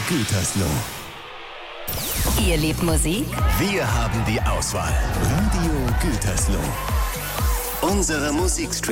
Gütersloh. Ihr liebt Musik? Wir haben die Auswahl. Radio Gütersloh. Unsere Musikstream.